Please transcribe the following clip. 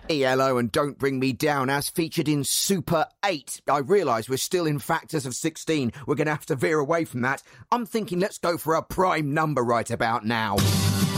ELO and Don't Bring Me Down as featured in Super 8. I realise we're still in factors of 16. We're going to have to veer away from that. I'm thinking let's go for a prime number right about now.